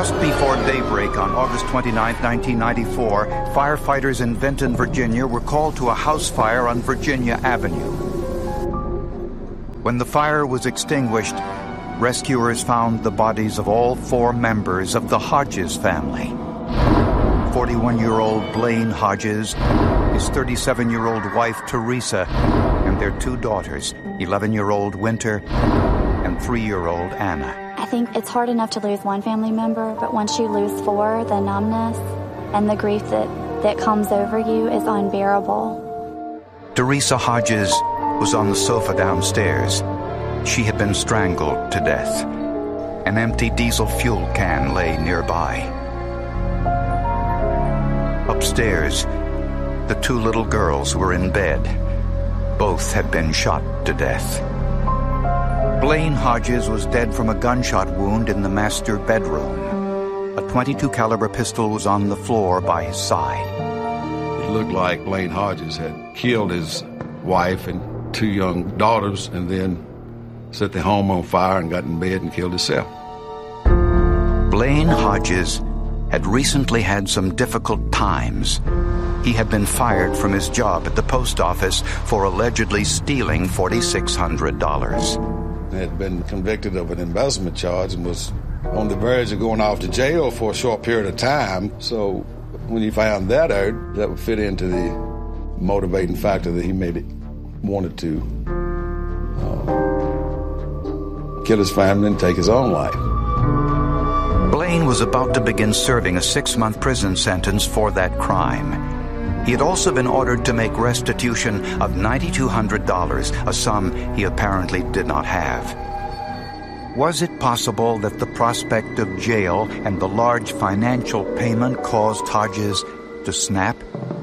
Just before daybreak on August 29, 1994, firefighters in Vinton, Virginia were called to a house fire on Virginia Avenue. When the fire was extinguished, rescuers found the bodies of all 4 members of the Hodges family. 41-year-old Blaine Hodges, his 37-year-old wife Teresa, and their 2 daughters, 11-year-old Winter and 3-year-old Anna. I think it's hard enough to lose one family member, but once you lose 4, the numbness and the grief that comes over you is unbearable. Teresa Hodges was on the sofa downstairs. She had been strangled to death. An empty diesel fuel can lay nearby. Upstairs, the 2 little girls were in bed. Both had been shot to death. Blaine Hodges was dead from a gunshot wound in the master bedroom. A .22 caliber pistol was on the floor by his side. It looked like Blaine Hodges had killed his wife and 2 young daughters and then set the home on fire and got in bed and killed himself. Blaine Hodges had recently had some difficult times. He had been fired from his job at the post office for allegedly stealing $4,600. He had been convicted of an embezzlement charge and was on the verge of going off to jail for a short period of time. So when he found that out, that would fit into the motivating factor that he wanted to kill his family and take his own life. Blaine was about to begin serving a 6-month prison sentence for that crime. He had also been ordered to make restitution of $9,200, a sum he apparently did not have. Was it possible that the prospect of jail and the large financial payment caused Hodges to snap?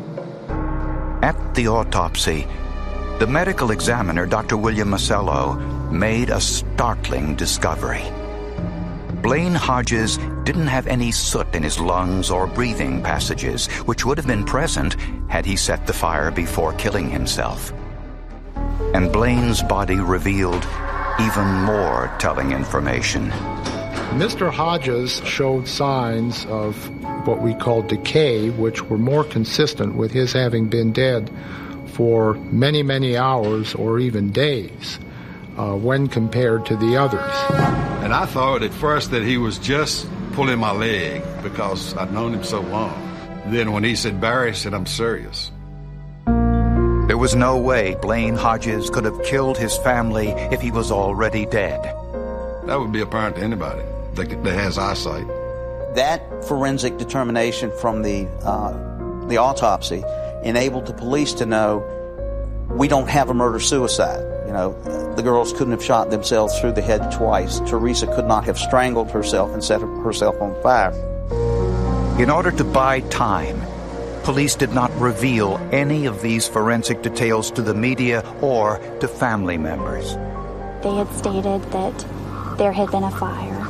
At the autopsy, the medical examiner, Dr. William Masello, made a startling discovery. Blaine Hodges didn't have any soot in his lungs or breathing passages, which would have been present had he set the fire before killing himself. And Blaine's body revealed even more telling information. Mr. Hodges showed signs of what we call decay, which were more consistent with his having been dead for many, many hours or even days when compared to the others. And I thought at first that he was just pulling my leg because I'd known him so long. Then when he said Barry, I said, I'm serious. There was no way Blaine Hodges could have killed his family if he was already dead. That would be apparent to anybody that has eyesight. That forensic determination from the autopsy enabled the police to know we don't have a murder-suicide. You know, the girls couldn't have shot themselves through the head twice. Teresa could not have strangled herself and set herself on fire. In order to buy time, police did not reveal any of these forensic details to the media or to family members. They had stated that there had been a fire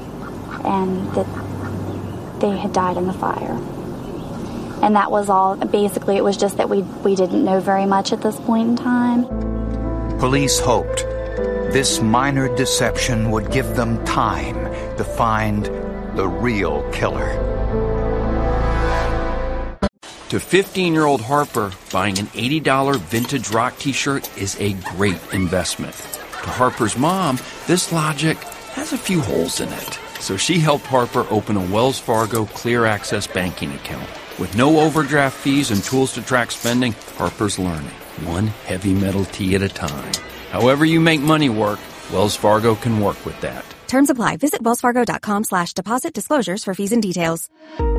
and that they had died in the fire. And that was all. Basically, it was just that we didn't know very much at this point in time. Police hoped this minor deception would give them time to find the real killer. To 15-year-old Harper, buying an $80 vintage rock t-shirt is a great investment. To Harper's mom, this logic has a few holes in it. So she helped Harper open a Wells Fargo Clear Access banking account. With no overdraft fees and tools to track spending, Harper's learning, one heavy metal tee at a time. However you make money work, Wells Fargo can work with that. Terms apply. Visit wellsfargo.com/deposit disclosures for fees and details.